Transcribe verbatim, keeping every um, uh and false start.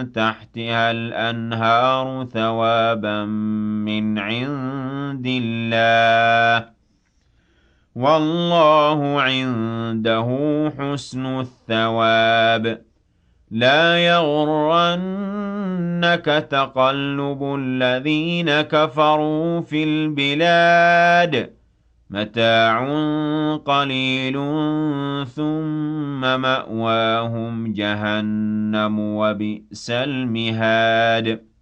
تحتها الأنهار ثوابا من عند الله والله عنده حسن الثواب لا يغرنك تقلب الذين كفروا في البلاد متاع قليل ثم مأواهم جهنم وبئس المهاد